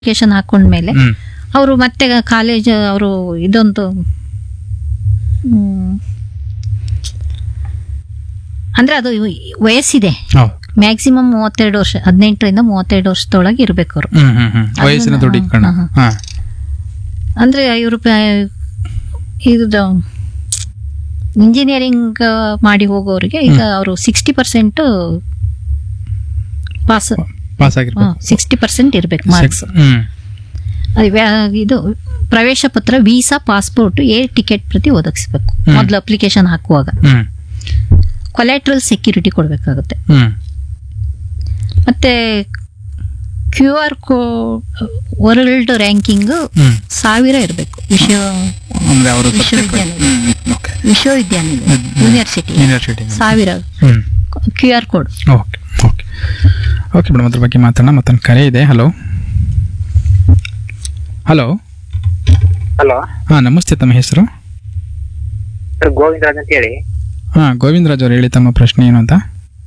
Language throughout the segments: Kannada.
ಅಪ್ಲಿಕೇಶನ್ ಹಾಕೊಂಡ್ಮೇಲೆ ಹ್ಮ್ ಅವರು ಮತ್ತೆ ಕಾಲೇಜ್ ಅವರು ಇದೊಂದು ಅಂದ್ರೆ ಅದು ವಯಸ್ಸಿದೆ, ಹೌದು. ಮ್ಯಾಕ್ಸಿಮಮ್ 32 ವರ್ಷ, 18ರಿಂದ 32 ವರ್ಷದೊಳಗೆ ಇರ್ಬೇಕು ಅವರು. ವಯಸ್ಸಿನ ದೃಢೀಕರಣ. ಹಾ ಅಂದ್ರೆ ಇವರು ಇದು ಇಂಜಿನಿಯರಿಂಗ್ ಮಾಡಿ ಹೋಗೋರಿಗೆ ಈಗ ಅವರು 60% ಪಾಸ್ ಆಗಿರ್ಬೇಕು. 60% ಇರ್ಬೇಕು ಮಾರ್ಕ್ಸ್. ಹ್ಮ್ ಇದು ಪ್ರವೇಶ ಪತ್ರ, ವೀಸಾ, ಪಾಸ್ಪೋರ್ಟ್, ಏರ್ ಟಿಕೆಟ್ ಪ್ರತಿ ಒದಗಿಸ್ಬೇಕು ಮೊದಲು ಅಪ್ಲಿಕೇಶನ್ ಹಾಕುವಾಗ. ಹ್ಮ್ ಕೊಲೆಟ್ರಲ್ ಸೆಕ್ಯೂರಿಟಿ ಕೊಡ್ಬೇಕಾಗುತ್ತೆ. ಹ್ಮ್ ಮತ್ತೆ QR ವರ್ಲ್ಡ್ ರ್ಯಾಂಕಿಂಗ್ 1000 ಇರಬೇಕು. ಅಂದ್ರೆ ಅವರು ವಿಶ್ವವಿದ್ಯಾನಿಲಯ university university 1000 QR code. Okay okay okay madam, ಅದ್ರ ಬಗ್ಗೆ ಮಾತಾಡೋಣ. ಮತ್ತೊಂದು ಕರೆ ಇದೆ. ಹಲೋ ಹಲೋ ಹಲೋ, ಹಾ ನಮಸ್ತೆ, ತಮ್ಮ ಹೆಸರು? ಗೋವಿಂದರಾಜ್ ಅಂತ ಹೇಳಿ. ಹಾ ಗೋವಿಂದರಾಜ್ ಅವ್ರು ಹೇಳಿ, ತಮ್ಮ ಪ್ರಶ್ನೆ ಏನು ಅಂತ.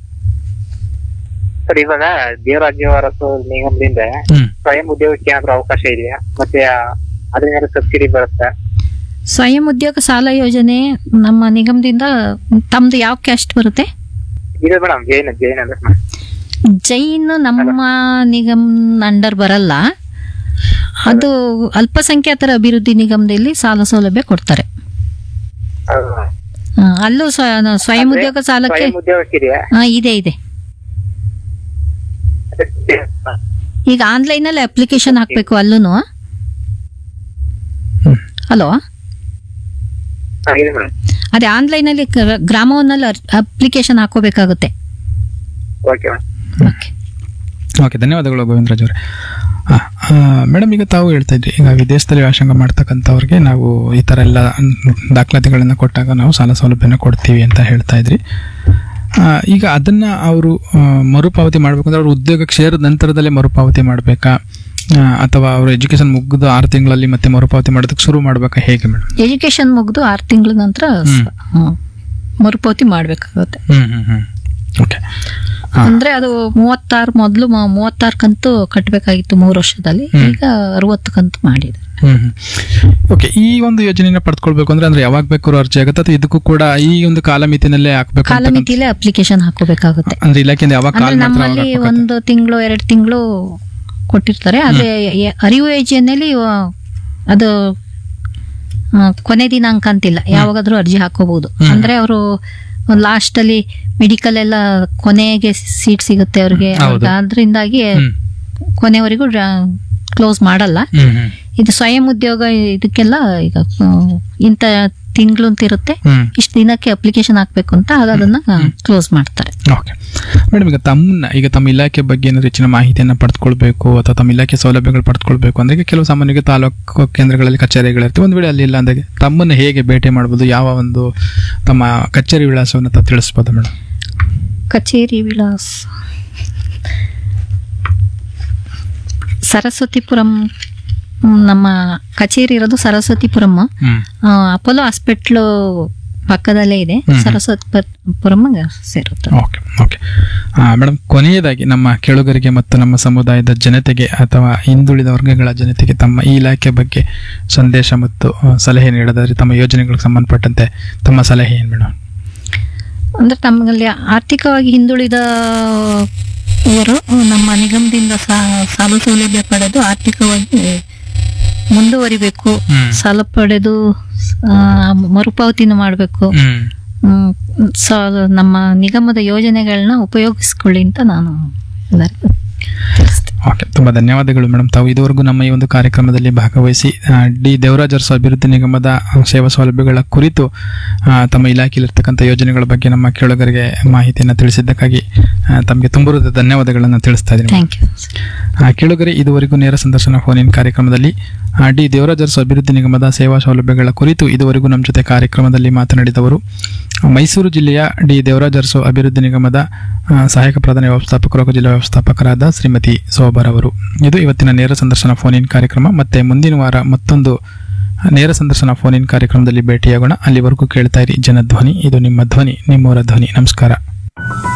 ಸರ್, ಇವಾಗ ದೇವರಾಜ್ಯ ಅರಸು ನಿಗಮದಿಂದ ಸ್ವಯಂ ಉದ್ಯೋಗಕ್ಕೆ ಏನಾದ್ರು ಅವಕಾಶ ಇದೆಯಾ? ಮತ್ತೆ ಅದರಿಂದ ಸಬ್ಸಿಡಿ ಬರುತ್ತಾ? ಸ್ವಯಂ ಉದ್ಯೋಗ ಸಾಲ ಯೋಜನೆ ನಮ್ಮ ನಿಗಮದಿಂದ. ತಮ್ದು ಯಾವ ಕ್ಯಾಸ್ಟ್ ಬರುತ್ತೆ? ಇದೆ ಮೇಡಮ್, ಜೈನ್ ಅಂದ್ರೆ ಜೈನ್ ನಮ್ಮ ನಿಗಮ್ ಅಂಡರ್ ಬರಲ್ಲ. ಅದು ಅಲ್ಪಸಂಖ್ಯಾತರ ಅಭಿವೃದ್ಧಿ ನಿಗಮದಲ್ಲಿ ಸಾಲ ಸೌಲಭ್ಯ ಕೊಡ್ತಾರೆ. ಅಲ್ಲೂ ಸ್ವಯಂ ಉದ್ಯೋಗ ಸಾಲಕ್ಕೆ ಉದ್ಯೋಗಕ್ಕಿದೆಯಾ? ಇದೆ ಇದೆ. ಈಗ ಆನ್ಲೈನ್ ಅಲ್ಲಿ ಅಪ್ಲಿಕೇಶನ್ ಹಾಕ್ಬೇಕು ಅಲ್ಲೂನು. ಹಲೋ, ಇದೆ ಮೇಡಮ್. ಅದೇ ಆನ್ಲೈನ್ ಅಲ್ಲಿ ಗ್ರಾಮವನ್ನಲ್ಲಿ ಅಪ್ಲಿಕೇಶನ್ ಹಾಕೋಬೇಕಾಗುತ್ತೆ. ಓಕೆ ಓಕೆ ಓಕೆ, ಧನ್ಯವಾದಗಳು ಗೋವಿಂದರಾಜ್ ಅವರೇ. ಮೇಡಮ್, ಈಗ ತಾವು ಹೇಳ್ತಾ ಇದ್ರಿ, ಈಗ ವಿದೇಶದಲ್ಲಿ ವ್ಯಾಸಂಗ ಮಾಡ್ತಕ್ಕಂಥವ್ರಿಗೆ ನಾವು ಈ ಥರ ಎಲ್ಲ ದಾಖಲಾತಿಗಳನ್ನು ಕೊಟ್ಟಾಗ ನಾವು ಸಾಲ ಸೌಲಭ್ಯನ ಕೊಡ್ತೀವಿ ಅಂತ ಹೇಳ್ತಾ ಇದ್ರಿ. ಈಗ ಅದನ್ನ ಅವರು ಮರುಪಾವತಿ ಮಾಡ್ಬೇಕಂದ್ರೆ ಅವ್ರು ಉದ್ಯೋಗಕ್ಕೆ ಸೇರಿದ ನಂತರದಲ್ಲೇ ಮರುಪಾವತಿ ಮಾಡಬೇಕಾ, ಅಥವಾ ಅವರು ಎಜುಕೇಶನ್ ಮುಗಿದು 6 ತಿಂಗಳಲ್ಲಿ ಮತ್ತೆ ಮರುಪಾವತಿ ಮಾಡೋದಕ್ಕೆ ಶುರು ಮಾಡ್ಬೇಕಾ, ಹೇಗೆ ಮೇಡಮ್? ಎಜುಕೇಶನ್ ಮುಗಿದು 6 ತಿಂಗಳ ನಂತರ ಮರುಪಾವತಿ ಮಾಡ್ಬೇಕಾಗುತ್ತೆ. ಓಕೆ, ಅಂದ್ರೆ ಅದು 36 ಮೊದಲು 36 ಕಂತು ಕಟ್ಟಬೇಕಾಗಿತ್ತು 3 ವರ್ಷದಲ್ಲಿ, ಈಗ 60 ಕಂತು ಮಾಡಿದೆ. ಓಕೆ, ಈ ಒಂದು ಯೋಜನೆನ ಪಡ್ಕೊಳ್ಬೇಕು ಅಂದ್ರೆ ಯಾವಾಗ ಬೇಕಾದ್ರೂ ಅರ್ಜಿ ಆಗುತ್ತೆ ಅಥವಾ ಇದಕ್ಕೂ ಕೂಡ ಈ ಒಂದು ಕಾಲಮಿತಿನಲ್ಲೇ ಹಾಕ್ಬೇಕು? ಕಾಲಮಿತಿಲೇ ಅಪ್ಲಿಕೇಶನ್ ಹಾಕೋಬೇಕಾಗುತ್ತೆ. ಅಂದ್ರೆ ಇಲಾಖೆಯಿಂದ ಯಾವಾಗ ಕಾಲ್ ಮಾಡ್ತಾರೆ? ನಮ್ಮಲ್ಲಿ 1 ತಿಂಗಳು 2 ತಿಂಗಳು ಕೊಟ್ಟಿರ್ತಾರೆ. ಆದ್ರೆ ಅರಿವು ಯೋಜನೆಯಲ್ಲಿ ಅದು ಕೊನೆ ದಿನಾಂಕ ಅಂತಿಲ್ಲ, ಯಾವಾಗಾದ್ರೂ ಅರ್ಜಿ ಹಾಕೋಬಹುದು. ಅಂದ್ರೆ ಅವರು ಲಾಸ್ಟ್ ಅಲ್ಲಿ ಮೆಡಿಕಲ್ ಎಲ್ಲ ಕೊನೆಗೆ ಸೀಟ್ ಸಿಗುತ್ತೆ ಅವ್ರಿಗೆ, ಅದ್ರಿಂದಾಗಿ ಕೊನೆವರೆಗೂ ಕ್ಲೋಸ್ ಮಾಡಲ್ಲ. ಇದು ಸ್ವಯಂ ಉದ್ಯೋಗ ಇದಕ್ಕೆಲ್ಲ ಈಗ ಇಂಥ ತಿಂಗಳು ಅಂತ ಇರುತ್ತೆ, ಇಷ್ಟು ದಿನಕ್ಕೆ ಅಪ್ಲಿಕೇಶನ್ ಹಾಕ್ಬೇಕು ಅಂತ, ಅದನ್ನ ಕ್ಲೋಸ್ ಮಾಡ್ತಾರೆ. ಓಕೆ ಮೇಡಮ್, ಈಗ ತಮ್ಮ ಇಲಾಖೆ ಬಗ್ಗೆ ಏನಾದ್ರು ಹೆಚ್ಚಿನ ಮಾಹಿತಿಯನ್ನು ಪಡೆದುಕೊಳ್ಬೇಕು ಅಥವಾ ತಮ್ಮ ಇಲಾಖೆ ಸೌಲಭ್ಯಗಳು ಪಡೆದುಕೊಳ್ಬೇಕು ಅಂದ್ರೆ ಈಗ ಕೆಲವು ಸಾಮಾನ್ಯವಾಗಿ ತಾಲೂಕು ಕೇಂದ್ರಗಳಲ್ಲಿ ಕಚೇರಿಗಳಿರ್ತವೆ. ಒಂದ್ ವೇಳೆ ಅಲ್ಲಿ ಇಲ್ಲ ಅಂದಾಗ ತಮ್ಮನ್ನು ಹೇಗೆ ಭೇಟಿ ಮಾಡಬಹುದು? ಯಾವ ಒಂದು ತಮ್ಮ ಕಚೇರಿ ವಿಳಾಸವನ್ನು ತಾವು ತಿಳಿಸ್ಬೋದು ಮೇಡಮ್? ಕಚೇರಿ ವಿಳಾಸ ಸರಸ್ವತಿಪುರಂ. ನಮ್ಮ ಕಚೇರಿ ಇರೋದು ಸರಸ್ವತಿಪುರಂ, ಅಪೋಲೋ ಹಾಸ್ಪಿಟ್ಲು ಪಕ್ಕದಲ್ಲೇ ಇದೆ. ಸರಸ್ವತಿಪುರಂ ಸೇರುತ್ತೆ. ಓಕೆ ಓಕೆ ಮೇಡಮ್, ಕೊನೆಯದಾಗಿ ನಮ್ಮ ಕೇಳುಗರಿಗೆ ಮತ್ತು ನಮ್ಮ ಸಮುದಾಯದ ಜನತೆಗೆ ಅಥವಾ ಹಿಂದುಳಿದ ವರ್ಗಗಳ ಜನತೆಗೆ ತಮ್ಮ ಈ ಇಲಾಖೆ ಬಗ್ಗೆ ಸಂದೇಶ ಮತ್ತು ಸಲಹೆ ನೀಡೋದಾದ್ರೆ ತಮ್ಮ ಯೋಜನೆಗಳಿಗೆ ಸಂಬಂಧಪಟ್ಟಂತೆ ತಮ್ಮ ಸಲಹೆ ಏನು ಮೇಡಮ್? ಅಂದ್ರೆ ತಮ್ಮಲ್ಲಿ ಆರ್ಥಿಕವಾಗಿ ಹಿಂದುಳಿದವರು ನಮ್ಮ ನಿಗಮದಿಂದ ಸಾಲ ಸೌಲಭ್ಯ ಪಡೆದು ಆರ್ಥಿಕವಾಗಿ ಮುಂದುವರಿಬೇಕು, ಸಾಲ ಪಡೆದು ಮರುಪಾವತಿನ ಮಾಡಬೇಕು, ನಮ್ಮ ನಿಗಮದ ಯೋಜನೆಗಳನ್ನ ಉಪಯೋಗಿಸ್ಕೊಳ್ಳಿ ಅಂತ ನಾನು ಎಲ್ಲರಿಗೂ ತಿಳಿಸ್ತೇನೆ. ಓಕೆ, ತುಂಬಾ ಧನ್ಯವಾದಗಳು ಮೇಡಮ್. ತಾವು ಇದುವರೆಗೂ ನಮ್ಮ ಈ ಒಂದು ಕಾರ್ಯಕ್ರಮದಲ್ಲಿ ಭಾಗವಹಿಸಿ ಡಿ ದೇವರಾಜ್ ಅರಸು ಅಭಿವೃದ್ಧಿ ನಿಗಮದ ಸೇವಾ ಸೌಲಭ್ಯಗಳ ಕುರಿತು ತಮ್ಮ ಇಲಾಖೆಯಲ್ಲಿರ್ತಕ್ಕಂಥ ಯೋಜನೆಗಳ ಬಗ್ಗೆ ನಮ್ಮ ಕೇಳುಗರಿಗೆ ಮಾಹಿತಿಯನ್ನು ತಿಳಿಸಿದ್ದಕ್ಕಾಗಿ ತಮಗೆ ತುಂಬ ಧನ್ಯವಾದಗಳನ್ನು ತಿಳಿಸ್ತಾ ಇದ್ದೀನಿ. ಕೇಳುಗರೆ, ಇದುವರೆಗೂ ನೇರ ಸಂದರ್ಶನ ಫೋನ್ ಇನ್ ಕಾರ್ಯಕ್ರಮದಲ್ಲಿ ಡಿ ದೇವರಾಜ್ ಅರಸು ಅಭಿವೃದ್ಧಿ ನಿಗಮದ ಸೇವಾ ಸೌಲಭ್ಯಗಳ ಕುರಿತು ಇದುವರೆಗೂ ನಮ್ಮ ಜೊತೆ ಕಾರ್ಯಕ್ರಮದಲ್ಲಿ ಮಾತನಾಡಿದವರು ಮೈಸೂರು ಜಿಲ್ಲೆಯ ಡಿ ದೇವರಾಜ್ ಅರಸು ಅಭಿವೃದ್ಧಿ ನಿಗಮದ ಸಹಾಯಕ ಪ್ರಧಾನ ವ್ಯವಸ್ಥಾಪಕರು ಹಾಗೂ ಜಿಲ್ಲಾ ವ್ಯವಸ್ಥಾಪಕರಾದ ಶ್ರೀಮತಿ ಸೋಬರ್ ಅವರು. ಇದು ಇವತ್ತಿನ ನೇರ ಸಂದರ್ಶನ ಫೋನ್ ಇನ್ ಕಾರ್ಯಕ್ರಮ. ಮತ್ತೆ ಮುಂದಿನ ವಾರ ಮತ್ತೊಂದು ನೇರ ಸಂದರ್ಶನ ಫೋನ್ ಇನ್ ಕಾರ್ಯಕ್ರಮದಲ್ಲಿ ಭೇಟಿಯಾಗೋಣ. ಅಲ್ಲಿವರೆಗೂ ಕೇಳ್ತಾ ಇರಿ ಜನಧ್ವನಿ. ಇದು ನಿಮ್ಮ ಧ್ವನಿ, ನಿಮ್ಮವರ ಧ್ವನಿ. ನಮಸ್ಕಾರ.